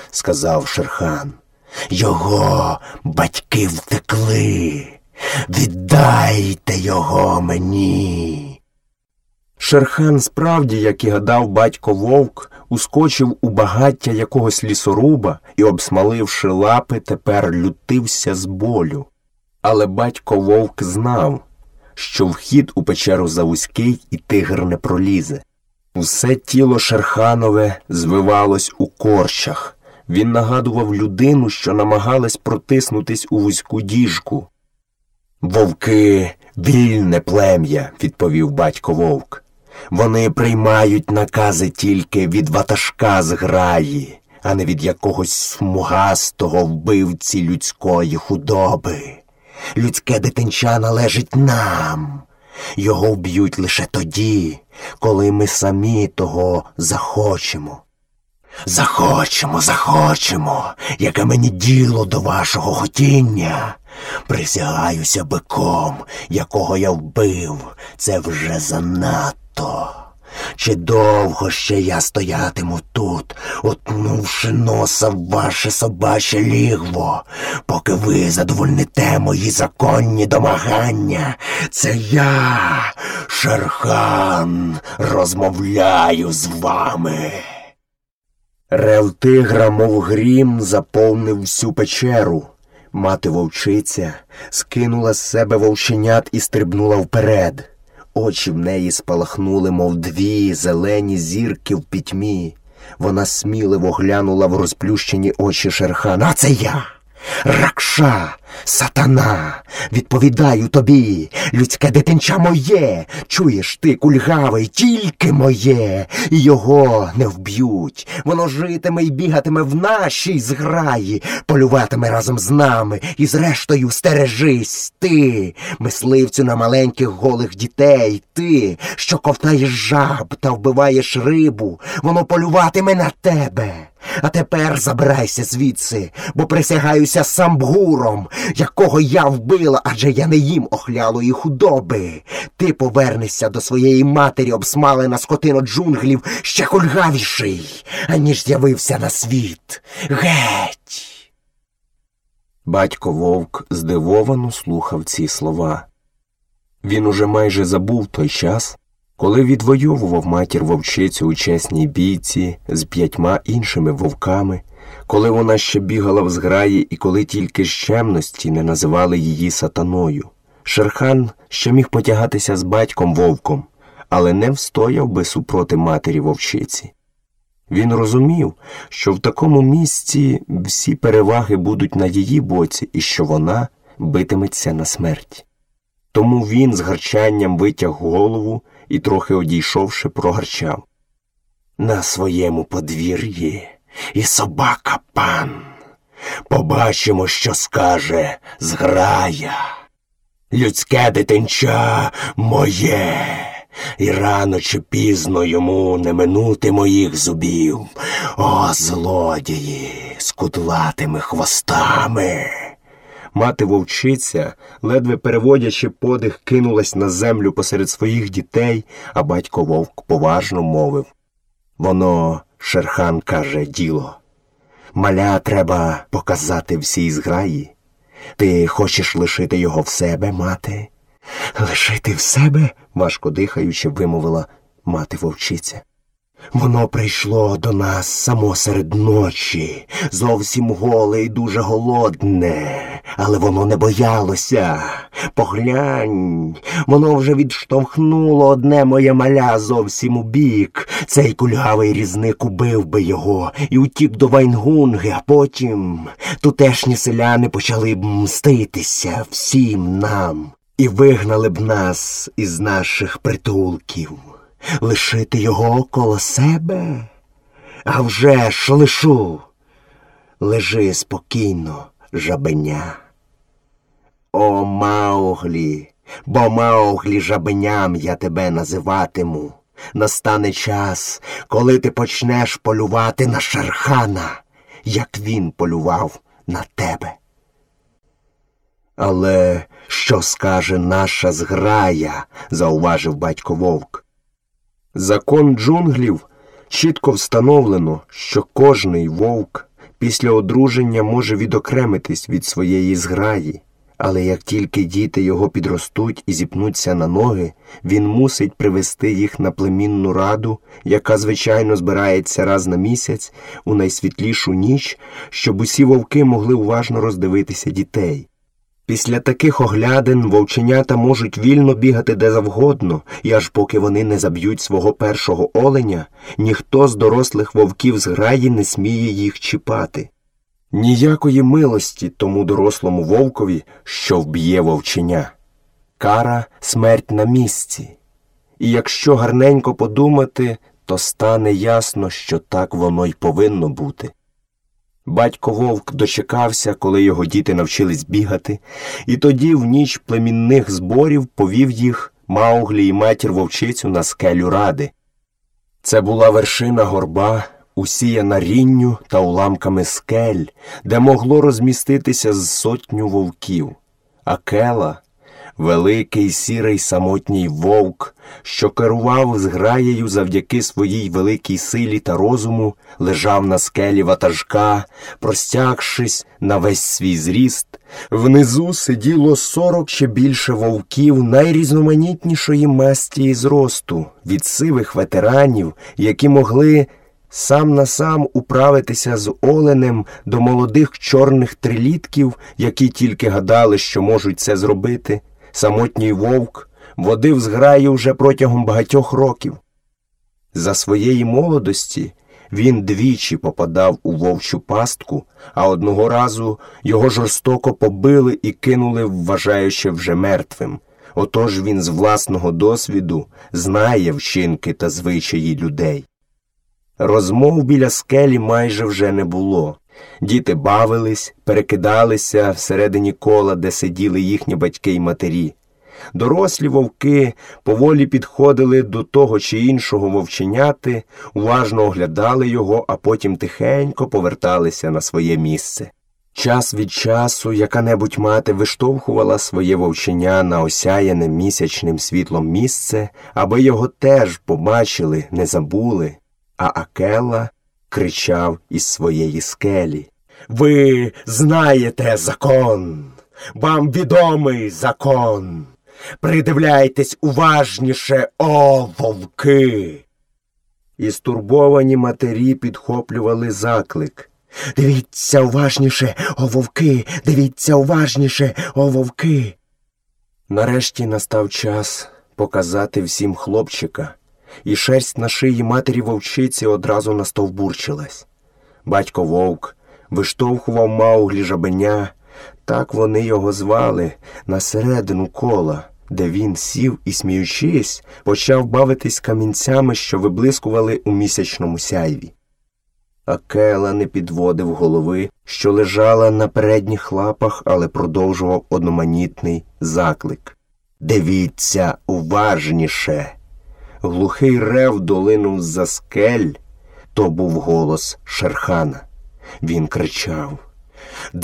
– сказав Шер-хан. «Його батьки втекли. Віддайте його мені!» Шер-хан справді, як і гадав батько вовк, ускочив у багаття якогось лісоруба і, обсмаливши лапи, тепер лютився з болю. Але батько вовк знав, що вхід у печеру завузький і тигр не пролізе. Усе тіло Шер-ханове звивалось у корчах. Він нагадував людину, що намагалась протиснутись у вузьку діжку. «Вовки – вільне плем'я», – відповів батько вовк. «Вони приймають накази тільки від ватажка зграї, а не від якогось смугастого вбивці людської худоби. Людське дитинча належить нам. Його вб'ють лише тоді, коли ми самі того захочемо». Захочемо, яке мені діло до вашого хотіння. Присягаюся биком, якого я вбив, це вже занадто. Чи довго ще я стоятиму тут, утнувши носа в ваше собаче лігво, поки ви задовольните мої законні домагання? Це я, Шер-хан, розмовляю з вами. Рев тигра, мов грім, заповнив всю печеру. Мати-вовчиця скинула з себе вовченят і стрибнула вперед. Очі в неї спалахнули, мов дві зелені зірки в пітьмі. Вона сміливо глянула в розплющені очі Шер-хана. «А це я! Ракша! Сатана! Відповідаю тобі! Людське дитинча моє! Чуєш ти, кульгавий, тільки моє! І його не вб'ють! Воно житиме і бігатиме в нашій зграї, полюватиме разом з нами, і зрештою стережись! Ти, мисливцю на маленьких голих дітей! Ти, що ковтаєш жаб та вбиваєш рибу! Воно полюватиме на тебе! А тепер забирайся звідси, бо присягаюся Самбгуром, якого я вбила, адже я не їм охлялої худоби. Ти повернешся до своєї матері, обсмалена скотино джунглів, ще кульгавіший, аніж з'явився на світ. Геть!» Батько вовк здивовано слухав ці слова. Він уже майже забув той час, коли відвоював матір-вовчицю у чесній бійці з 5 іншими вовками, коли вона ще бігала в зграї і коли тільки з чемності не називали її сатаною. Шер-хан ще міг потягатися з батьком вовком, але не встояв би супроти матері-вовчиці. Він розумів, що в такому місці всі переваги будуть на її боці і що вона битиметься на смерть. Тому він з гарчанням витяг голову і, трохи одійшовши, прогарчав: «На своєму подвір'ї і собака пан. Побачимо, що скаже зграя. Людське дитинча моє, і рано чи пізно йому не минути моїх зубів. О, злодії з кудлатими хвостами!» Мати-вовчиця, ледве переводячи подих, кинулась на землю посеред своїх дітей, а батько-вовк поважно мовив: «Воно, Шер-хан каже, діло. Маля треба показати всій зграї. Ти хочеш лишити його в себе, мати?» «Лишити в себе?» – важко дихаючи, вимовила мати-вовчиця. «Воно прийшло до нас само серед ночі, зовсім голе і дуже голодне, але воно не боялося. Поглянь, воно вже відштовхнуло одне моє маля зовсім у бік. Цей кульгавий різник убив би його і утік до Вайнгунги, а потім тутешні селяни почали б мститися всім нам і вигнали б нас із наших притулків. Лишити його коло себе? А вже ж лишу. Лежи спокійно, жабеня. О, Мауглі, бо Мауглі жабеням я тебе називатиму. Настане час, коли ти почнеш полювати на Шер-хана, як він полював на тебе. Але що скаже наша зграя, зауважив батько вовк. Закон джунглів чітко встановлено, що кожний вовк Після одруження може відокремитись від своєї зграї, але як тільки діти його підростуть і зіпнуться на ноги, він мусить привести їх на племінну раду, яка, звичайно, збирається раз на місяць у найсвітлішу ніч, щоб усі вовки могли уважно роздивитися дітей. Після таких оглядин вовченята можуть вільно бігати де завгодно, і аж поки вони не заб'ють свого першого оленя, ніхто з дорослих вовків зграї не сміє їх чіпати. Ніякої милості тому дорослому вовкові, що вб'є вовченя. Кара – смерть на місці. І якщо гарненько подумати, то стане ясно, що так воно й повинно бути. Батько вовк дочекався, коли його діти навчились бігати, і тоді в ніч племінних зборів повів їх Мауглі і матір вовчицю на скелю ради. Це була вершина горба, усіяна рінню та уламками скель, де могло розміститися з 100 вовків. Акела, великий сірий самотній вовк, що керував зграєю завдяки своїй великій силі та розуму, лежав на скелі ватажка, простягшись на весь свій зріст. Внизу сиділо 40 чи більше вовків найрізноманітнішої масті і зросту, від сивих ветеранів, які могли сам на сам управитися з оленем, до молодих чорних трилітків, які тільки гадали, що можуть це зробити. Самотній вовк водив зграю вже протягом багатьох років. За своєї молодості він двічі попадав у вовчу пастку, а одного разу його жорстоко побили і кинули, вважаючи вже мертвим. Отож він з власного досвіду знає вчинки та звичаї людей. Розмов біля скелі майже вже не було. Діти бавились, перекидалися всередині кола, де сиділи їхні батьки й матері. Дорослі вовки поволі підходили до того чи іншого вовченяти, уважно оглядали його, а потім тихенько поверталися на своє місце. Час від часу яка-небудь мати виштовхувала своє вовченя на осяяне місячним світлом місце, аби його теж побачили, не забули. А Акела кричав із своєї скелі: «Ви знаєте закон! Вам відомий закон! Придивляйтесь уважніше, о вовки!» І стурбовані матері підхоплювали заклик: «Дивіться уважніше, о вовки! Дивіться уважніше, о вовки!» Нарешті настав час показати всім хлопчика, і шерсть на шиї матері вовчиці одразу настовбурчилась. Батько вовк виштовхував Мауглі жабеня, так вони його звали, на середину кола, де він сів і, сміючись, почав бавитись камінцями, що виблискували у місячному сяйві. Акела не підводив голови, що лежала на передніх лапах, але продовжував одноманітний заклик: «Дивіться уважніше!» Глухий рев долинув з-за скель. То був голос Шерхана. Він кричав: